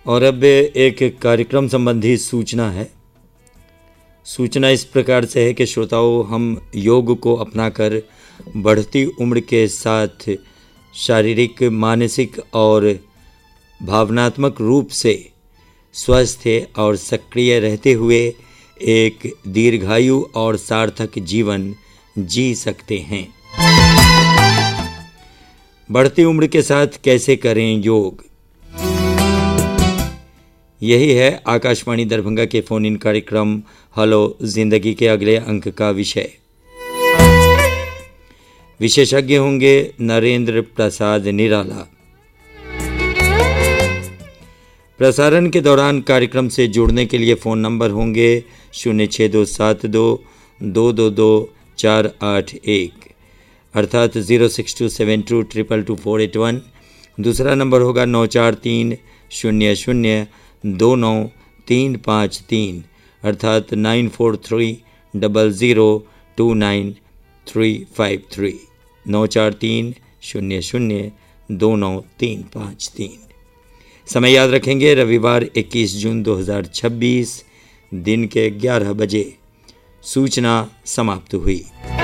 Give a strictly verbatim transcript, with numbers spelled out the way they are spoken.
और अब एक कार्यक्रम संबंधी सूचना है। सूचना इस प्रकार से है कि श्रोताओं, हम योग को अपनाकर बढ़ती उम्र के साथ शारीरिक, मानसिक और भावनात्मक रूप से स्वस्थ और सक्रिय रहते हुए एक दीर्घायु और सार्थक जीवन जी सकते हैं। बढ़ती उम्र के साथ कैसे करें योग, यही है आकाशवाणी दरभंगा के फोन इन कार्यक्रम हेलो जिंदगी के अगले अंक का विषय। विशेषज्ञ होंगे नरेंद्र प्रसाद निराला। प्रसारण के दौरान कार्यक्रम से जुड़ने के लिए फ़ोन नंबर होंगे शून्य छः दो सात दो दो दो दो चार आठ एक अर्थात zero six to seven to triple two four eight one. दूसरा नंबर होगा नौ चार तीन शून्य शून्य दो नौ तीन पाँच तीन अर्थात nine four three double zero two nine three five three नौ चार तीन शून्य शून्य दो नौ तीन पाँच तीन। समय याद रखेंगे, रविवार इक्कीस जून दो हज़ार छब्बीस दिन के ग्यारह बजे। सूचना समाप्त हुई।